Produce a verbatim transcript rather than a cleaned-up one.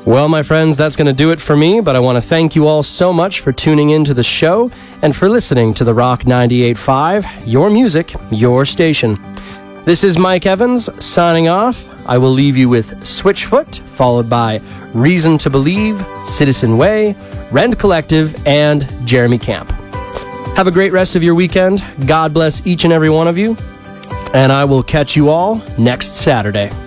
Well, my friends, that's going to do it for me, but I want to thank you all so much for tuning into the show and for listening to the Rock ninety-eight point five, your music, your station. This is Mike Evans, signing off. I will leave you with Switchfoot, followed by Reason to Believe, Citizen Way, Rend Collective, and Jeremy Camp. Have a great rest of your weekend. God bless each and every one of you, and I will catch you all next Saturday.